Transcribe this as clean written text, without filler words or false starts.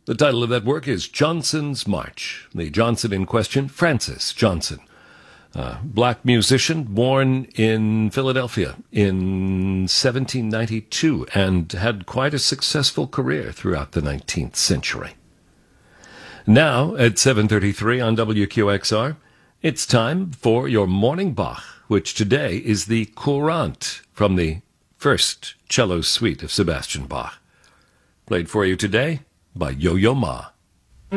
The title of that work is Johnson's March. The Johnson in question, Francis Johnson, a black musician born in Philadelphia in 1792 and had quite a successful career throughout the 19th century. Now, at 7:33 on WQXR, it's time for your morning Bach, which today is the Courante from the first cello suite of Sebastian Bach. Played for you today by Yo-Yo Ma.